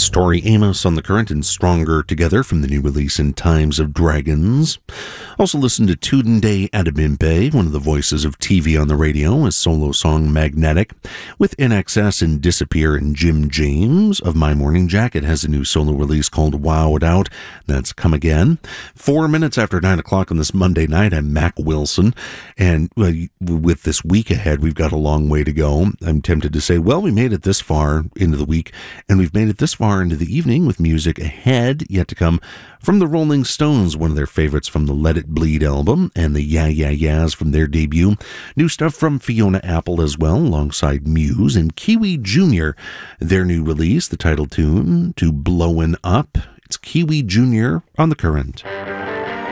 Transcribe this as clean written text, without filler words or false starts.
That's Tori Amos on The Current and Stronger Together from the new release In Times of Dragons. Also listen to Tunde Adebimpe, one of the voices of TV on the radio, his solo song Magnetic, with NXS and Disappear, and Jim James of My Morning Jacket has a new solo release called Wow It Out. That's Come Again. 4 minutes after 9 o'clock on this Monday night, I'm Mac Wilson, and with this week ahead, we've got a long way to go. I'm tempted to say, well, we made it this far into the week, and we've made it this far into the evening with music ahead, yet to come, from the Rolling Stones, one of their favorites from the Let It Bleed album, and the Yeah Yeah Yeahs from their debut. New stuff from Fiona Apple as well, alongside Muse, and Kiwi Jr., their new release, the title tune to Blowin' Up. It's Kiwi Jr. on The Current.